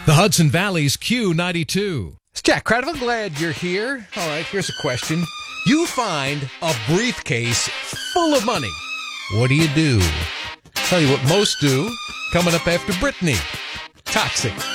The Hudson Valley's Q92. It's Jack Credible. Glad you're here. All right, here's a question. You find a briefcase full of money. What do you do? Tell you what most do, coming up after Britney. Toxic.